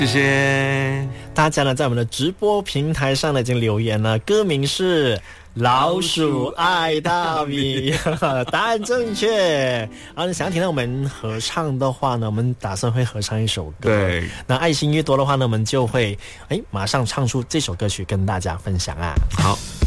谢谢大家呢，在我们的直播平台上呢已经留言了，歌名是老鼠爱大米，答案正确。然后想要听到我们合唱的话呢，我们打算会合唱一首歌。 对， 那爱心越多的话呢，我们就会马上唱出这首歌曲跟大家分享啊。 好。